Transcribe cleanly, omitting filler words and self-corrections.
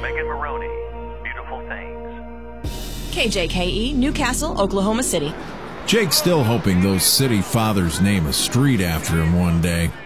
Megan Maroney, Beautiful Things. KJKE, Newcastle, Oklahoma City. Jake's still hoping those city fathers name a street after him one day.